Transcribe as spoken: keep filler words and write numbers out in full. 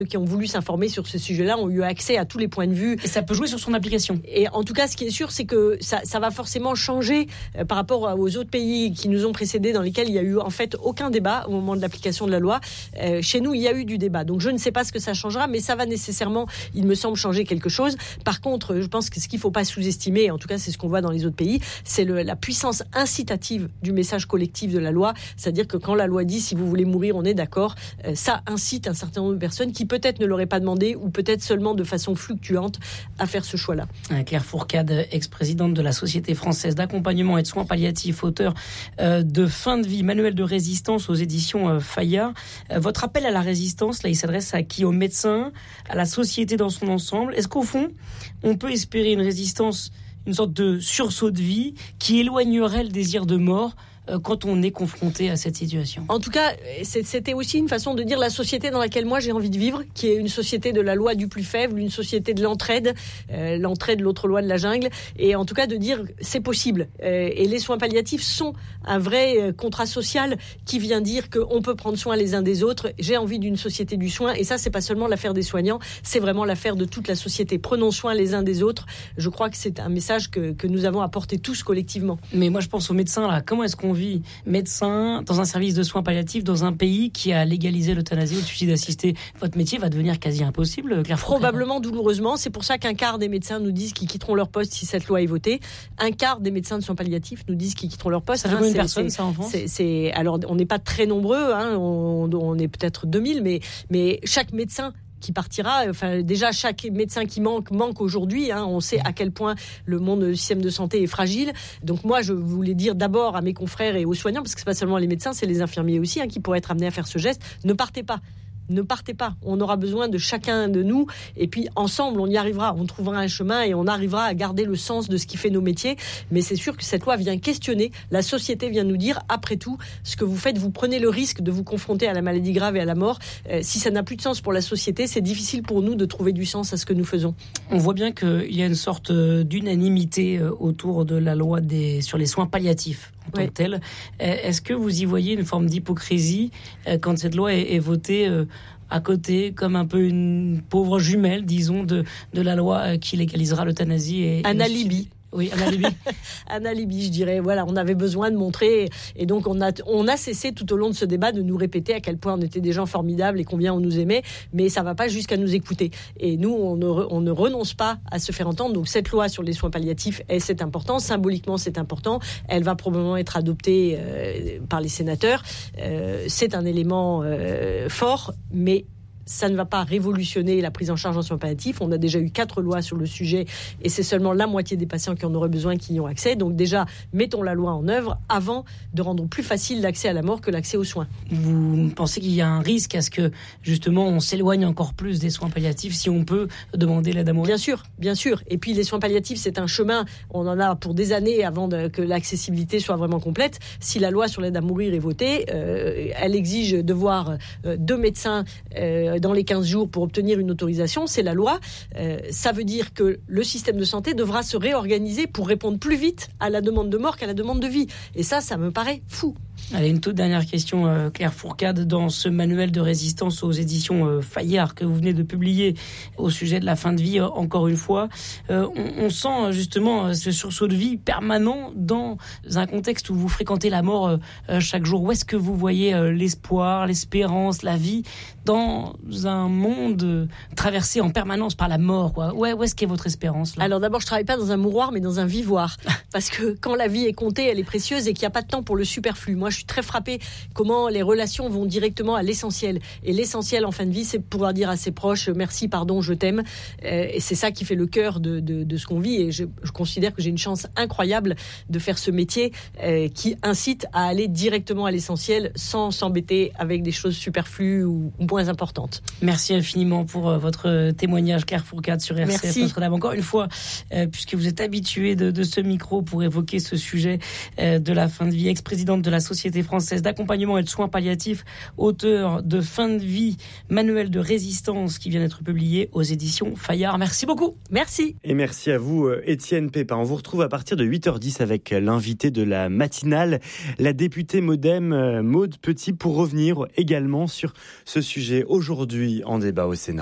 qui ont voulu s'informer sur ce sujet-là ont eu accès à tous les points de vue. Et ça peut jouer sur son application. Et en tout cas, ce qui est sûr, c'est que ça, ça va forcément changer euh, par rapport aux autres pays qui nous ont précédés, dans lesquels il n'y a eu en fait aucun débat au moment de l'application de la loi. Euh, chez nous, il y a eu du débat. Donc je ne sais pas ce que ça changera, mais ça va nécessairement, il me semble, changer quelque chose. Par contre, je pense que ce qu'il ne faut pas sous-estimer, en tout cas c'est ce qu'on voit dans les autres pays, c'est le, la puissance incitative du message collectif de la loi. C'est-à-dire que quand la loi dit « si vous voulez mourir, on est d'accord euh, », ça incite un certain nombre de personnes qui peut-être ne l'auraient pas demandé ou peut-être seulement de façon fluctuante à faire ce choix-là. Claire Fourcade, ex-présidente de la Société française d'accompagnement et de soins palliatifs, auteur euh, de Fin de vie, manuel de résistance aux éditions euh, Fayard. Euh, votre appel à la résistance, là, il s'adresse à qui? Aux médecins, à la société dans son ensemble. Est-ce qu'au fond, on peut espérer une résistance, une sorte de sursaut de vie qui éloignerait le désir de mort quand on est confronté à cette situation? En tout cas, c'était aussi une façon de dire la société dans laquelle moi j'ai envie de vivre, qui est une société de la loi du plus faible, une société de l'entraide, euh, l'entraide, l'autre loi de la jungle, et en tout cas de dire c'est possible. Euh, et les soins palliatifs sont un vrai contrat social qui vient dire qu'on peut prendre soin les uns des autres. J'ai envie d'une société du soin, et ça c'est pas seulement l'affaire des soignants, c'est vraiment l'affaire de toute la société. Prenons soin les uns des autres. Je crois que c'est un message que, que nous avons apporté tous collectivement. Mais moi je pense aux médecins là. Comment est-ce qu'on vit médecin dans un service de soins palliatifs dans un pays qui a légalisé l'euthanasie ou le suicide assisté? Votre métier va devenir quasi impossible, Claire Fourcade. Probablement douloureusement. C'est pour ça qu'un quart des médecins nous disent qu'ils quitteront leur poste si cette loi est votée. Un quart des médecins de soins palliatifs nous disent qu'ils quitteront leur poste. Ça fait combien de personnes, ça, en France? c'est, c'est, Alors, on n'est pas très nombreux, hein, on, on est peut-être deux mille, mais, mais chaque médecin qui partira, enfin déjà chaque médecin qui manque manque aujourd'hui, hein, on sait à quel point le monde le système de santé est fragile. Donc moi je voulais dire d'abord à mes confrères et aux soignants, parce que c'est pas seulement les médecins, c'est les infirmiers aussi, hein, qui pourraient être amenés à faire ce geste, ne partez pas. Ne partez pas, on aura besoin de chacun de nous et puis ensemble on y arrivera, on trouvera un chemin et on arrivera à garder le sens de ce qui fait nos métiers. Mais c'est sûr que cette loi vient questionner, la société vient nous dire, après tout, ce que vous faites, vous prenez le risque de vous confronter à la maladie grave et à la mort. Euh, si ça n'a plus de sens pour la société, c'est difficile pour nous de trouver du sens à ce que nous faisons. On voit bien qu'il y a une sorte d'unanimité autour de la loi des, sur les soins palliatifs en tant que telle. Est-ce que vous y voyez une forme d'hypocrisie quand cette loi est, est votée à côté, comme un peu une pauvre jumelle, disons, de, de la loi qui légalisera l'euthanasie et, un et alibi. Oui, un alibi. Un alibi, je dirais. Voilà, on avait besoin de montrer. Et donc, on a, on a cessé tout au long de ce débat de nous répéter à quel point on était des gens formidables et combien on nous aimait. Mais ça ne va pas jusqu'à nous écouter. Et nous, on ne, on ne renonce pas à se faire entendre. Donc, cette loi sur les soins palliatifs, c'est important. Symboliquement, c'est important. Elle va probablement être adoptée euh, par les sénateurs. Euh, c'est un élément euh, fort, mais ça ne va pas révolutionner la prise en charge en soins palliatifs. On a déjà eu quatre lois sur le sujet et c'est seulement la moitié des patients qui en auraient besoin qui y ont accès. Donc déjà, mettons la loi en œuvre avant de rendre plus facile l'accès à la mort que l'accès aux soins. Vous pensez qu'il y a un risque à ce que, justement, on s'éloigne encore plus des soins palliatifs si on peut demander l'aide à mourir? Bien sûr, bien sûr. Et puis les soins palliatifs, c'est un chemin, on en a pour des années avant de, que l'accessibilité soit vraiment complète. Si la loi sur l'aide à mourir est votée, euh, elle exige de voir euh, deux médecins euh, dans les quinze jours pour obtenir une autorisation, c'est la loi. Euh, ça veut dire que le système de santé devra se réorganiser pour répondre plus vite à la demande de mort qu'à la demande de vie. Et ça, ça me paraît fou. Allez, une toute dernière question, euh, Claire Fourcade. Dans ce manuel de résistance aux éditions euh, Fayard que vous venez de publier au sujet de la fin de vie, euh, encore une fois, euh, on, on sent justement euh, ce sursaut de vie permanent dans un contexte où vous fréquentez la mort euh, chaque jour. Où est-ce que vous voyez euh, l'espoir, l'espérance, la vie dans un monde euh, traversé en permanence par la mort, quoi? Où, où est-ce qu'est votre espérance là? Alors d'abord, je travaille pas dans un mouroir, mais dans un vivoire. Parce que quand la vie est comptée, elle est précieuse et qu'il n'y a pas de temps pour le superflu. Moi, je suis très frappée comment les relations vont directement à l'essentiel. Et l'essentiel en fin de vie, c'est pouvoir dire à ses proches merci, pardon, je t'aime. Euh, et c'est ça qui fait le cœur de, de, de ce qu'on vit. Et je, je considère que j'ai une chance incroyable de faire ce métier euh, qui incite à aller directement à l'essentiel sans s'embêter avec des choses superflues ou moins importantes. Merci infiniment pour euh, votre témoignage, Claire Fourcade, sur R C F Notre-Dame. Encore une fois, euh, puisque vous êtes habituée de, de ce micro pour évoquer ce sujet euh, de la fin de vie, ex-présidente de la Société Société française d'accompagnement et de soins palliatifs, auteur de Fin de vie, manuel de résistance, qui vient d'être publié aux éditions Fayard. Merci beaucoup. Merci. Et merci à vous, Étienne Pépin. On vous retrouve à partir de huit heures dix avec l'invité de la matinale, la députée Modem Maude Petit, pour revenir également sur ce sujet aujourd'hui en débat au Sénat.